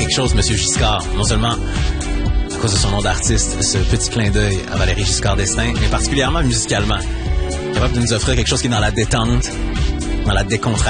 quelque chose, Monsieur Giscard. Non seulement à cause de son nom d'artiste, ce petit clin d'œil à Valéry Giscard d'Estaing, mais particulièrement musicalement. Capable de nous offrir quelque chose qui est dans la détente, dans la décontraction.